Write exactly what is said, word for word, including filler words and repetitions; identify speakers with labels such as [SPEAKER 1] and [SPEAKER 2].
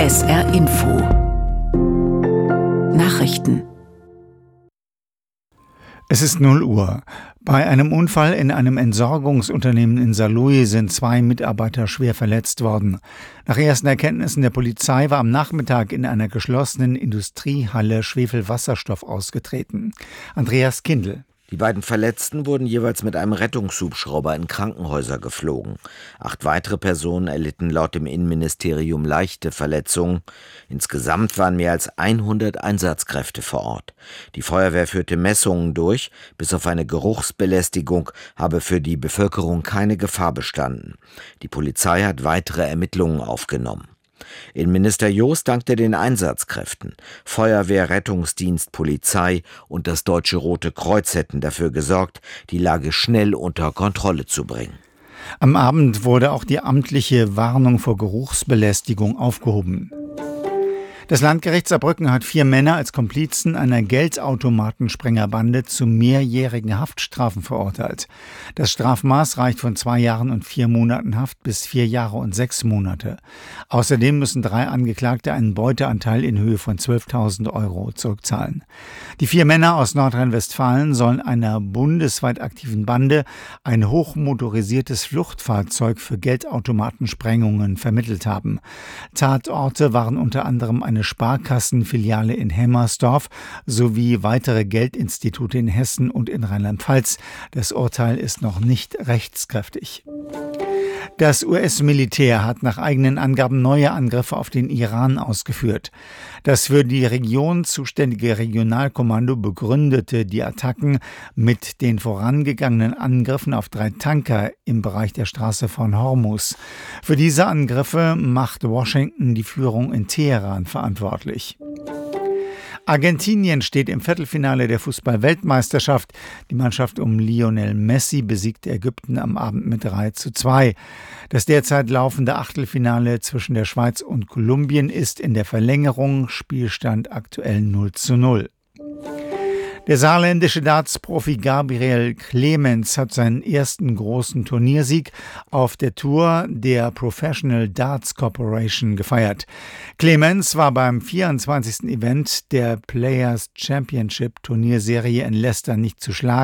[SPEAKER 1] S R Info Nachrichten.
[SPEAKER 2] Es ist null Uhr. Bei einem Unfall in einem Entsorgungsunternehmen in Saarlouis sind zwei Mitarbeiter schwer verletzt worden. Nach ersten Erkenntnissen der Polizei war am Nachmittag in einer geschlossenen Industriehalle Schwefelwasserstoff ausgetreten. Andreas Kindl.
[SPEAKER 3] Die beiden Verletzten wurden jeweils mit einem Rettungshubschrauber in Krankenhäuser geflogen. Acht weitere Personen erlitten laut dem Innenministerium leichte Verletzungen. Insgesamt waren mehr als hundert Einsatzkräfte vor Ort. Die Feuerwehr führte Messungen durch. Bis auf eine Geruchsbelästigung habe für die Bevölkerung keine Gefahr bestanden. Die Polizei hat weitere Ermittlungen aufgenommen. Innenminister Jost dankte den Einsatzkräften. Feuerwehr, Rettungsdienst, Polizei und das Deutsche Rote Kreuz hätten dafür gesorgt, die Lage schnell unter Kontrolle zu bringen.
[SPEAKER 2] Am Abend wurde auch die amtliche Warnung vor Geruchsbelästigung aufgehoben. Das Landgericht Saarbrücken hat vier Männer als Komplizen einer Geldautomatensprengerbande zu mehrjährigen Haftstrafen verurteilt. Das Strafmaß reicht von zwei Jahren und vier Monaten Haft bis vier Jahre und sechs Monate. Außerdem müssen drei Angeklagte einen Beuteanteil in Höhe von zwölftausend Euro zurückzahlen. Die vier Männer aus Nordrhein-Westfalen sollen einer bundesweit aktiven Bande ein hochmotorisiertes Fluchtfahrzeug für Geldautomatensprengungen vermittelt haben. Tatorte waren unter anderem ein eine Sparkassenfiliale in Hemmersdorf sowie weitere Geldinstitute in Hessen und in Rheinland-Pfalz. Das Urteil ist noch nicht rechtskräftig. Das U S-Militär hat nach eigenen Angaben neue Angriffe auf den Iran ausgeführt. Das für die Region zuständige Regionalkommando begründete die Attacken mit den vorangegangenen Angriffen auf drei Tanker im Bereich der Straße von Hormuz. Für diese Angriffe macht Washington die Führung in Teheran verantwortlich. Argentinien steht im Viertelfinale der Fußball-Weltmeisterschaft. Die Mannschaft um Lionel Messi besiegte Ägypten am Abend mit drei zu zwei. Das derzeit laufende Achtelfinale zwischen der Schweiz und Kolumbien ist in der Verlängerung, Spielstand aktuell null zu null. Der saarländische Darts-Profi Gabriel Clemens hat seinen ersten großen Turniersieg auf der Tour der Professional Darts Corporation gefeiert. Clemens war beim vierundzwanzigsten Event der Players Championship Turnierserie in Leicester nicht zu schlagen.